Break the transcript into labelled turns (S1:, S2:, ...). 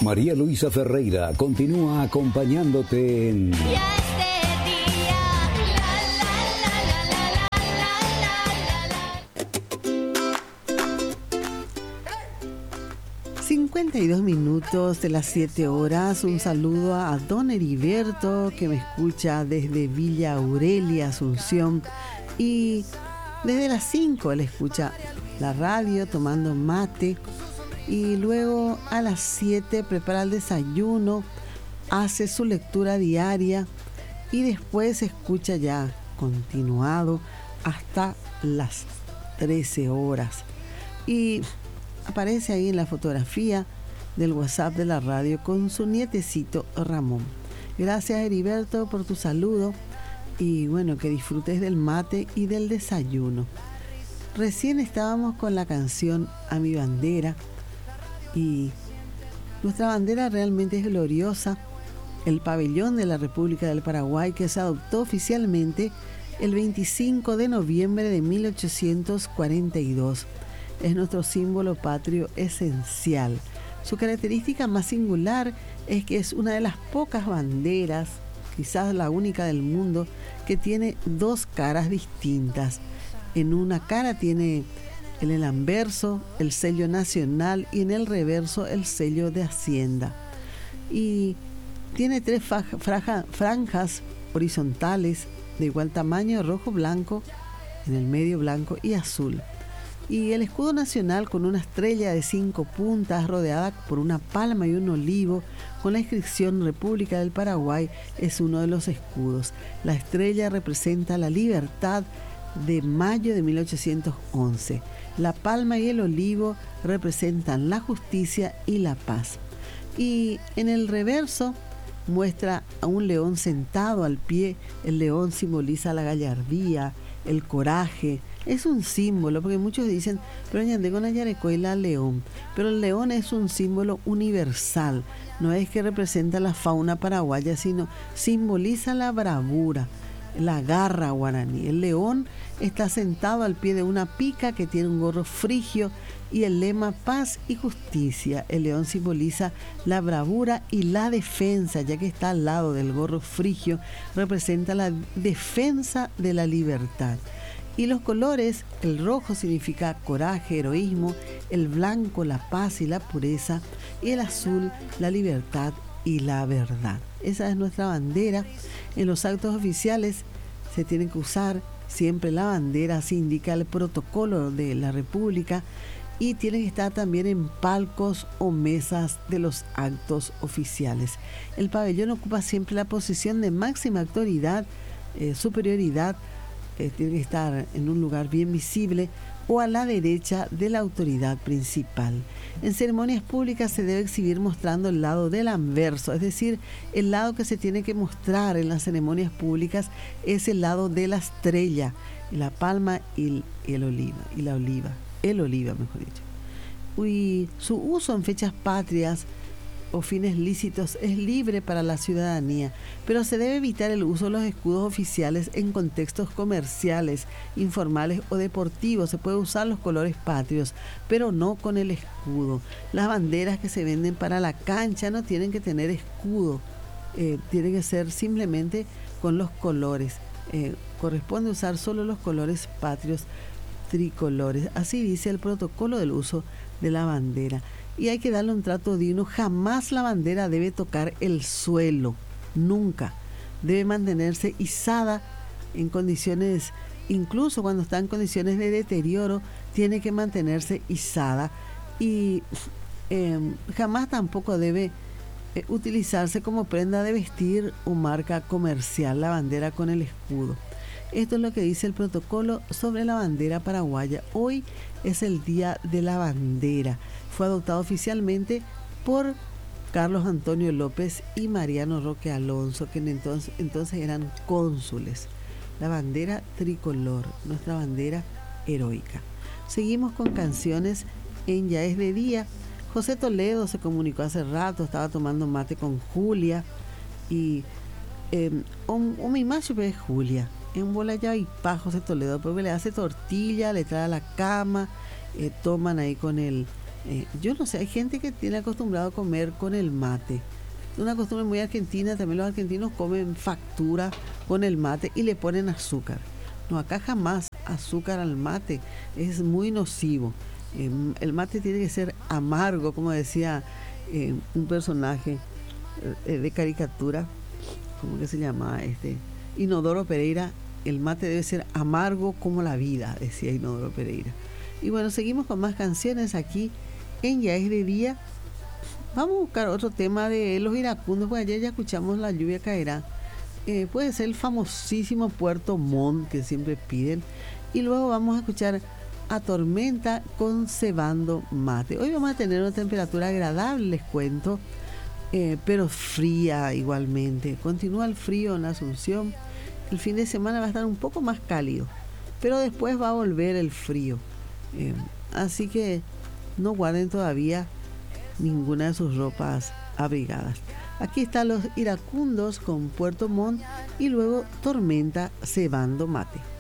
S1: María Luisa Ferreira continúa acompañándote en...
S2: Ya este día, la, la, la, la, la, la, la, la, la.
S3: 52 minutos de las 7 horas. Un saludo a don Heriberto, que me escucha desde Villa Aurelia, Asunción. Y desde las 5 él escucha la radio tomando mate. Y luego a las 7 prepara el desayuno, hace su lectura diaria y después escucha ya continuado hasta las 13 horas. Y aparece ahí en la fotografía del WhatsApp de la radio con su nietecito Ramón. Gracias, Heriberto, por tu saludo y bueno, que disfrutes del mate y del desayuno. Recién estábamos con la canción A mi bandera y nuestra bandera realmente es gloriosa. El pabellón de la República del Paraguay, que se adoptó oficialmente el 25 de noviembre de 1842. Es nuestro símbolo patrio esencial. Su característica más singular es que es una de las pocas banderas, quizás la única del mundo, que tiene dos caras distintas. En una cara tiene en el anverso el sello nacional y en el reverso el sello de Hacienda. Y tiene tres franjas horizontales de igual tamaño, rojo, blanco, en el medio blanco y azul. Y el escudo nacional con una estrella de 5 puntas rodeada por una palma y un olivo con la inscripción República del Paraguay es uno de los escudos. La estrella representa la libertad de mayo de 1811. La palma y el olivo representan la justicia y la paz. Y en el reverso muestra a un león sentado al pie. El león simboliza la gallardía, el coraje. Es un símbolo, porque muchos dicen, pero ñande con la yarecoila león. Pero el león es un símbolo universal. No es que representa la fauna paraguaya, sino simboliza la bravura, la garra guaraní. El león está sentado al pie de una pica que tiene un gorro frigio y el lema paz y justicia. El león simboliza la bravura y la defensa, ya que está al lado del gorro frigio, representa la defensa de la libertad. Y los colores, el rojo significa coraje, heroísmo, el blanco la paz y la pureza, y el azul la libertad y la verdad. Esa es nuestra bandera. En los actos oficiales se tiene que usar siempre la bandera, así indica el protocolo de la República, y tiene que estar también en palcos o mesas de los actos oficiales. El pabellón ocupa siempre la posición de máxima autoridad, superioridad. Tiene que estar en un lugar bien visible o a la derecha de la autoridad principal. En ceremonias públicas se debe exhibir mostrando el lado del anverso, es decir, el lado que se tiene que mostrar en las ceremonias públicas es el lado de la estrella, la palma y el oliva, mejor dicho. Y su uso en fechas patrias o fines lícitos es libre para la ciudadanía, pero se debe evitar el uso de los escudos oficiales en contextos comerciales, informales o deportivos. Se puede usar los colores patrios, pero no con el escudo. Las banderas que se venden para la cancha no tienen que tener escudo, tienen que ser simplemente con los colores. Corresponde usar solo los colores patrios tricolores. Así dice el protocolo del uso de la bandera. Y hay que darle un trato digno. Jamás la bandera debe tocar el suelo, nunca. Debe mantenerse izada en condiciones, incluso cuando está en condiciones de deterioro, tiene que mantenerse izada. Y jamás tampoco debe utilizarse como prenda de vestir o marca comercial la bandera con el escudo. Esto es lo que dice el protocolo sobre la bandera paraguaya. Hoy es el Día de la Bandera. Fue adoptado oficialmente por Carlos Antonio López y Mariano Roque Alonso, que entonces eran cónsules. La bandera tricolor, nuestra bandera heroica. Seguimos con canciones en Ya es de Día. José Toledo se comunicó hace rato, estaba tomando mate con Julia y mi macho es Julia. En bola ya y pa José Toledo, porque le hace tortilla, le trae a la cama, toman ahí con el Yo no sé, hay gente que tiene acostumbrado a comer con el mate. Es una costumbre muy argentina, también los argentinos comen factura con el mate y le ponen azúcar. No, acá jamás azúcar al mate, es muy nocivo. El mate tiene que ser amargo, como decía un personaje de caricatura, ¿cómo que se llama? Inodoro Pereira, el mate debe ser amargo como la vida, decía Inodoro Pereira. Y bueno, seguimos con más canciones aquí en Ya es de Día. Vamos a buscar otro tema de los iracundos, porque ayer ya escuchamos La lluvia caerá. Puede ser el famosísimo Puerto Montt que siempre piden. Y luego vamos a escuchar A Tormenta con Cebando Mate. Hoy vamos a tener una temperatura agradable, les cuento, pero fría igualmente. Continúa el frío en Asunción. El fin de semana va a estar un poco más cálido, pero después va a volver el frío. Así que no guarden todavía ninguna de sus ropas abrigadas. Aquí están los iracundos con Puerto Montt y luego Tormenta Cebando Mate.